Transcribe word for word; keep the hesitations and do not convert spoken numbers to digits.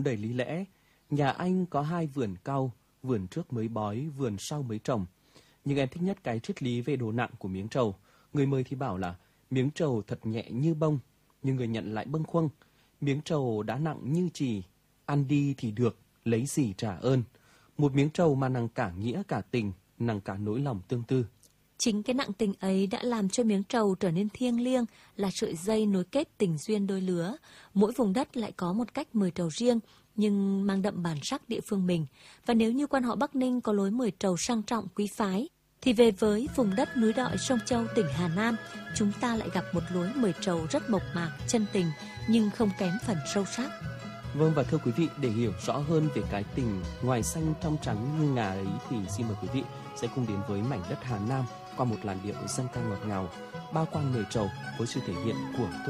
sống đầy lý lẽ. Nhà anh có hai vườn cau, vườn trước mới bói, vườn sau mới trồng. Nhưng em thích nhất cái triết lý về độ nặng của miếng trầu. Người mời thì bảo là miếng trầu thật nhẹ như bông, nhưng người nhận lại bâng khuâng. Miếng trầu đã nặng như chì, ăn đi thì được, lấy gì trả ơn. Một miếng trầu mà nặng cả nghĩa cả tình, nặng cả nỗi lòng tương tư. Chính cái nặng tình ấy đã làm cho miếng trầu trở nên thiêng liêng, là sợi dây nối kết tình duyên đôi lứa. Mỗi vùng đất lại có một cách mời trầu riêng, nhưng mang đậm bản sắc địa phương mình. Và nếu như quan họ Bắc Ninh có lối mời trầu sang trọng quý phái, thì về với vùng đất núi đọi Sông Châu tỉnh Hà Nam, chúng ta lại gặp một lối mời trầu rất mộc mạc, chân tình, nhưng không kém phần sâu sắc. Vâng, và thưa quý vị, để hiểu rõ hơn về cái tình ngoài xanh trong trắng như ngà ấy thì xin mời quý vị sẽ cùng đến với mảnh đất Hà Nam qua một làn điệu dân ca ngọt ngào, Bao Quang Mời Trầu với sự thể hiện của